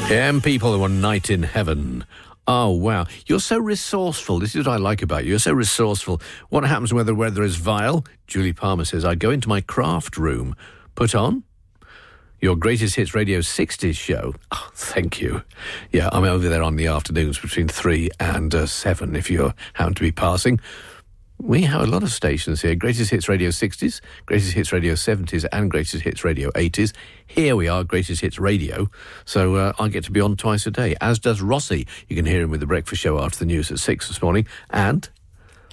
People, one night in heaven. Oh, wow. You're so resourceful. This is what I like about you. You're so resourceful. What happens when the weather is vile? Julie Palmer says, I go into my craft room. Put on your Greatest Hits Radio 60s show. Oh, thank you. Yeah, I'm over there on the afternoons between 3 and 7 if you happen to be passing. We have a lot of stations here. Greatest Hits Radio 60s, Greatest Hits Radio 70s and Greatest Hits Radio 80s. Here we are, Greatest Hits Radio. So I get to be on twice a day, as does Rossi. You can hear him with The Breakfast Show after the news at 6 this morning. And